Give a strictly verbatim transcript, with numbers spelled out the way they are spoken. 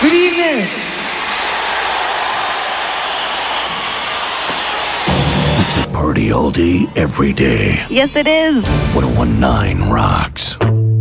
Good evening. It's a party all day, every day. Yes, it is. one oh one point nine rocks.